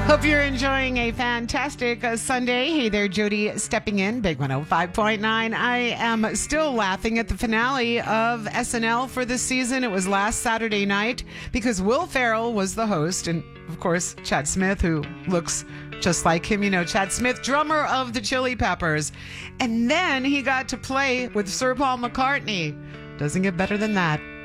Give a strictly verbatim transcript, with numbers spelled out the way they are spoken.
Hope you're enjoying a fantastic uh, Sunday. Hey there, Jody stepping in, Big one oh five point nine. I am still laughing at the finale of S N L for this season. It was last Saturday night because Will Ferrell was the host, and of course, Chad Smith, who looks just like him, you know, Chad Smith, drummer of the Chili Peppers. And then he got to play with Sir Paul McCartney. Doesn't get better than that.